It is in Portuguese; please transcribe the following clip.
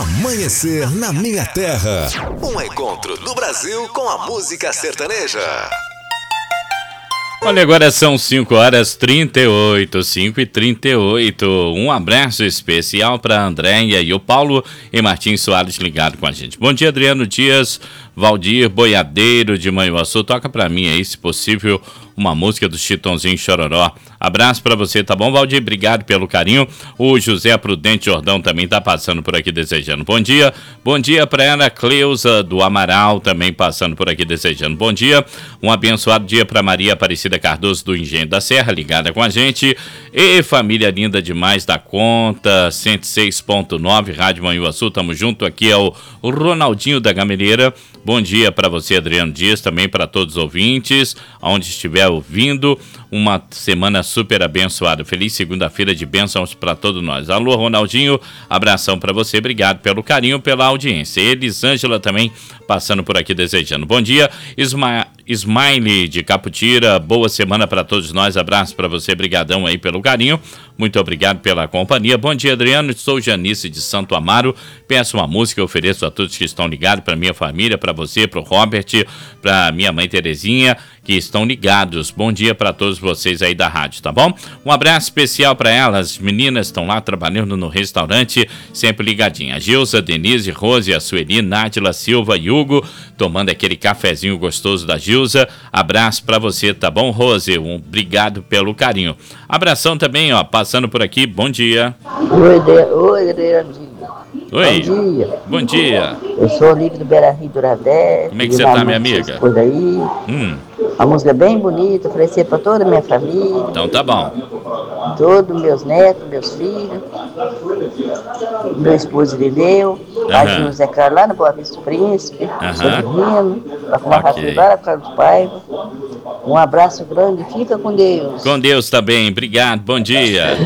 Amanhecer na Minha Terra. Um encontro do Brasil com a música sertaneja. Olha, agora são 5h38, 5h38. Um abraço especial para a Andréia e o Paulo e Martins Soares ligado com a gente. Bom dia, Adriano Dias, Valdir Boiadeiro de Manhuaçu. Toca para mim aí, se possível, uma música do Chitãozinho Chororó. Abraço para você, tá bom, Valdir? Obrigado pelo carinho. O José Prudente Jordão também tá passando por aqui desejando bom dia. Bom dia para ela, Cleusa do Amaral, também passando por aqui desejando bom dia. Um abençoado dia para Maria Aparecida Cardoso do Engenho da Serra, ligada com a gente. E família linda demais da conta, 106.9, Rádio Manhuaçu, tamo junto. Aqui é o Ronaldinho da Gameleira. Bom dia para você, Adriano Dias, também para todos os ouvintes, aonde estiver ouvindo. Uma semana super abençoada. Feliz segunda-feira de bênçãos para todos nós. Alô, Ronaldinho, abração para você. Obrigado pelo carinho, pela audiência. Elisângela também passando por aqui desejando bom dia. Smiley de Caputira, boa semana para todos nós. Abraço para você, brigadão aí pelo carinho. Muito obrigado pela companhia. Bom dia, Adriano. Sou Janice de Santo Amaro. Peço uma música, eu ofereço a todos que estão ligados, para minha família, para você, para o Robert, para minha mãe Terezinha, que estão ligados. Bom dia para todos vocês aí da rádio, tá bom? Um abraço especial para elas. As meninas estão lá trabalhando no restaurante, sempre ligadinha. A Gilza, Denise, Rose, a Sueli, Nádila, Silva e Hugo, tomando aquele cafezinho gostoso da Gilza. Abraço para você, tá bom, Rose? Obrigado pelo carinho. Abração também, ó, passando por aqui. Bom dia. Oi, Adriano. Oi. Bom dia. Bom dia. Eu sou o Lico do Beira Rio do Radé. Como é que você tá, minha amiga? Por aí. Uma música bem bonita, oferecer para toda a minha família. Então tá bom. Todos meus netos, meus filhos. Meu esposo Irineu. Aqui no Zé Carlos, lá no Boa Vista do Príncipe. Sobrino. Para comer rápido lá para Carlos Paiva. Um abraço grande, fica com Deus. Com Deus também, obrigado, bom dia.